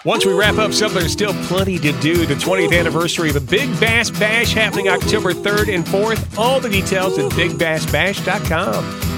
Once we wrap up something, there's still plenty to do. The 20th anniversary of the Big Bass Bash happening October 3rd and 4th. All the details at BigBassBash.com.